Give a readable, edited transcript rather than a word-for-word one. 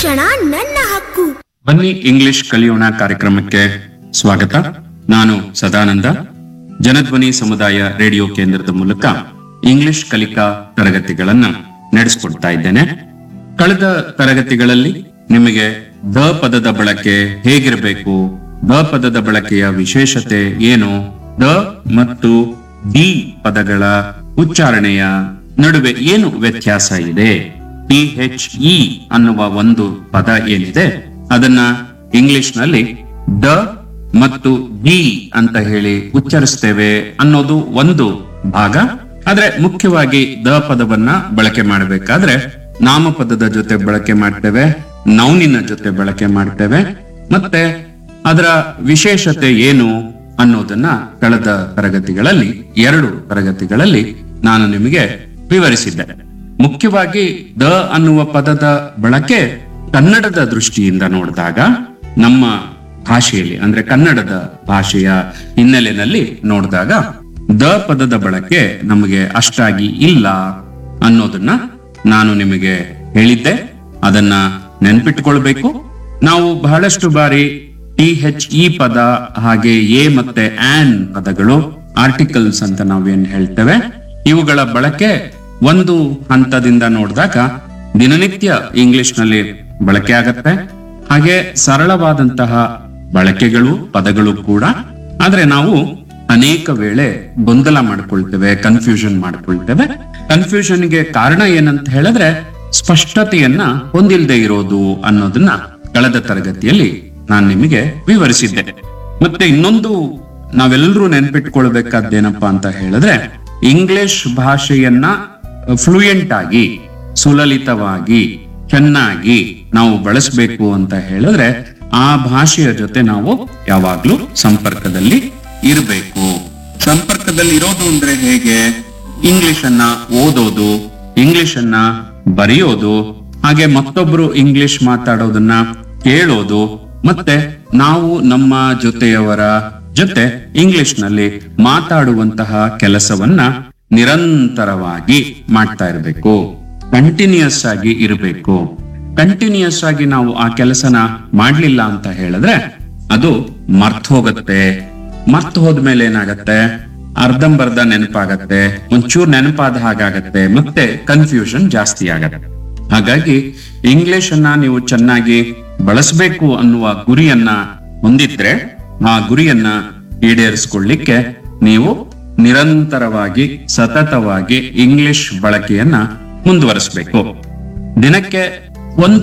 ಶಿಕ್ಷಣ ನನ್ನ ಹಕ್ಕು. ಬನ್ನಿ ಇಂಗ್ಲಿಷ್ ಕಲಿಯೋಣ ಕಾರ್ಯಕ್ರಮಕ್ಕೆ ಸ್ವಾಗತ. ನಾನು ಸದಾನಂದ, ಜನಧ್ವನಿ ಸಮುದಾಯ ರೇಡಿಯೋ ಕೇಂದ್ರದ ಮೂಲಕ ಇಂಗ್ಲಿಷ್ ಕಲಿಕಾ ತರಗತಿಗಳನ್ನ ನಡೆಸಿಕೊಡ್ತಾ ಇದ್ದೇನೆ. ಕಳೆದ ತರಗತಿಗಳಲ್ಲಿ ನಿಮಗೆ ದ ಪದದ ಬಳಕೆ ಹೇಗಿರಬೇಕು, ದ ಪದದ ಬಳಕೆಯ ವಿಶೇಷತೆ ಏನು, ದ ಮತ್ತು ಡಿ ಪದಗಳ ಉಚ್ಚಾರಣೆಯ ನಡುವೆ ಏನು ವ್ಯತ್ಯಾಸ ಇದೆ, THE ಅನ್ನುವ ಒಂದು ಪದ ಏನಿದೆ ಅದನ್ನ ಇಂಗ್ಲಿಷ್ ನಲ್ಲಿ ದ ಮತ್ತು ಡಿ ಅಂತ ಹೇಳಿ ಉಚ್ಚರಿಸ್ತೇವೆ ಅನ್ನೋದು ಒಂದು ಭಾಗ. ಆದ್ರೆ ಮುಖ್ಯವಾಗಿ ದ ಪದವನ್ನ ಬಳಕೆ ಮಾಡಬೇಕಾದ್ರೆ ನಾಮಪದದ ಜೊತೆ ಬಳಕೆ ಮಾಡ್ತೇವೆ, ನೌನಿನ ಜೊತೆ ಬಳಕೆ ಮಾಡ್ತೇವೆ. ಮತ್ತೆ ಅದರ ವಿಶೇಷತೆ ಏನು ಅನ್ನೋದನ್ನ ಕಳೆದ ತರಗತಿಗಳಲ್ಲಿ 2 ತರಗತಿಗಳಲ್ಲಿ ನಾನು ನಿಮಗೆ ವಿವರಿಸಿದ್ದೆ. ಮುಖ್ಯವಾಗಿ ದ ಅನ್ನುವ ಪದದ ಬಳಕೆ ಕನ್ನಡದ ದೃಷ್ಟಿಯಿಂದ ನೋಡಿದಾಗ, ನಮ್ಮ ಭಾಷೆಯಲ್ಲಿ ಅಂದ್ರೆ ಕನ್ನಡದ ಭಾಷೆಯ ಹಿನ್ನೆಲೆಯಲ್ಲಿ ನೋಡಿದಾಗ ದ ಪದದ ಬಳಕೆ ನಮಗೆ ಅಷ್ಟಾಗಿ ಇಲ್ಲ ಅನ್ನೋದನ್ನ ನಾನು ನಿಮಗೆ ಹೇಳಿದ್ದೆ. ಅದನ್ನ ನೆನ್ಪಿಟ್ಕೊಳ್ಬೇಕು. ನಾವು ಬಹಳಷ್ಟು ಬಾರಿ THE ಪದ ಹಾಗೆ ಎ ಮತ್ತೆ ಆನ್ ಪದಗಳು ಆರ್ಟಿಕಲ್ಸ್ ಅಂತ ನಾವೇನ್ ಹೇಳ್ತೇವೆ, ಇವುಗಳ ಬಳಕೆ ಒಂದು ಹಂತದಿಂದ ನೋಡಿದಾಗ ದಿನನಿತ್ಯ ಇಂಗ್ಲಿಷ್ ನಲ್ಲಿ ಬಳಕೆ ಆಗತ್ತೆ. ಹಾಗೆ ಸರಳವಾದಂತಹ ಬಳಕೆಗಳು ಪದಗಳು ಕೂಡ. ಆದ್ರೆ ನಾವು ಅನೇಕ ವೇಳೆ ಗೊಂದಲ ಮಾಡ್ಕೊಳ್ತೇವೆ, ಕನ್ಫ್ಯೂಷನ್ ಮಾಡ್ಕೊಳ್ತೇವೆ. ಕನ್ಫ್ಯೂಷನ್ಗೆ ಕಾರಣ ಏನಂತ ಹೇಳಿದ್ರೆ ಸ್ಪಷ್ಟತೆಯನ್ನ ಹೊಂದಿಲ್ಲದೆ ಇರೋದು ಅನ್ನೋದನ್ನ ಕಳೆದ ತರಗತಿಯಲ್ಲಿ ನಾನು ನಿಮಗೆ ವಿವರಿಸಿದ್ದೆ. ಮತ್ತೆ ಇನ್ನೊಂದು ನಾವೆಲ್ಲರೂ ನೆನ್ಪಿಟ್ಕೊಳ್ಬೇಕಾದ್ದೇನಪ್ಪಾ ಅಂತ ಹೇಳಿದ್ರೆ, ಇಂಗ್ಲಿಷ್ ಭಾಷೆಯನ್ನ ಫ್ಲೂಯೆಂಟ್ ಆಗಿ, ಸುಲಲಿತವಾಗಿ, ಚೆನ್ನಾಗಿ ನಾವು ಬಳಸಬೇಕು ಅಂತ ಹೇಳಿದ್ರೆ ಆ ಭಾಷೆಯ ಜೊತೆ ನಾವು ಯಾವಾಗ್ಲೂ ಸಂಪರ್ಕದಲ್ಲಿ ಇರಬೇಕು. ಸಂಪರ್ಕದಲ್ಲಿ ಇರೋದು ಅಂದ್ರೆ ಹೇಗೆ? ಇಂಗ್ಲಿಷ್ ಅನ್ನ ಓದೋದು, ಇಂಗ್ಲಿಷ್ ಅನ್ನ ಬರೆಯೋದು, ಹಾಗೆ ಮತ್ತೊಬ್ರು ಇಂಗ್ಲಿಷ್ ಮಾತಾಡೋದನ್ನ ಕೇಳೋದು, ಮತ್ತೆ ನಾವು ನಮ್ಮ ಜೊತೆಯವರ ಜೊತೆ ಇಂಗ್ಲಿಷ್ ನಲ್ಲಿ ಮಾತಾಡುವಂತಹ ಕೆಲಸವನ್ನ ನಿರಂತರವಾಗಿ ಮಾಡ್ತಾ ಇರಬೇಕು. ಕಂಟಿನ್ಯೂಸ್ ಆಗಿ ಇರಬೇಕು. ಕಂಟಿನ್ಯೂಸ್ ಆಗಿ ನಾವು ಆ ಕೆಲಸನ ಮಾಡ್ಲಿಲ್ಲ ಅಂತ ಹೇಳಿದ್ರೆ ಅದು ಮರ್ತ್ ಹೋಗುತ್ತೆ. ಮರ್ತ್ ಹೋದ್ಮೇಲೆ ಏನಾಗತ್ತೆ? ಅರ್ಧಂಬರ್ಧ ನೆನಪಾಗತ್ತೆ, ಒಂಚೂರು ನೆನಪಾದ ಹಾಗಾಗತ್ತೆ, ಮತ್ತೆ ಕನ್ಫ್ಯೂಷನ್ ಜಾಸ್ತಿ ಆಗತ್ತೆ. ಹಾಗಾಗಿ ಇಂಗ್ಲಿಷ್ ಅನ್ನ ನೀವು ಚೆನ್ನಾಗಿ ಬಳಸಬೇಕು ಅನ್ನುವ ಗುರಿಯನ್ನ ಹೊಂದಿದ್ರೆ ಆ ಗುರಿಯನ್ನ ಈಡೇರಿಸಿಕೊಳ್ಳಿಕ್ಕೆ ನೀವು ನಿರಂತರವಾಗಿ ಸತತವಾಗಿ ಇಂಗ್ಲಿಷ್ ಬಳಕೆಯನ್ನ ಮುಂದುವರಿಸಬೇಕು. ದಿನಕ್ಕೆ ಒಂದು